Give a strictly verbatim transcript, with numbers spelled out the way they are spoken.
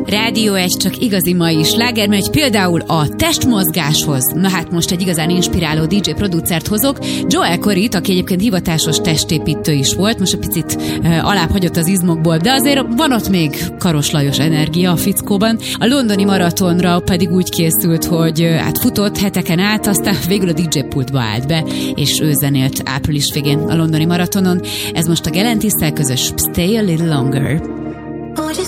Rádió egy csak igazi mai sláger, megy például a testmozgáshoz. Na hát most egy igazán inspiráló dé dzsé producert hozok, Joel Corryt, aki egyébként hivatásos testépítő is volt, most egy picit uh, alább hagyott az izmokból, de azért van ott még Karos Lajos energia a fickóban. A londoni maratonra pedig úgy készült, hogy uh, hát futott heteken át, aztán végül a dé dzsé pultba állt be, és ő zenélt április végén a londoni maratonon. Ez most a Gelentisszel közös Stay a Little Longer. Oh,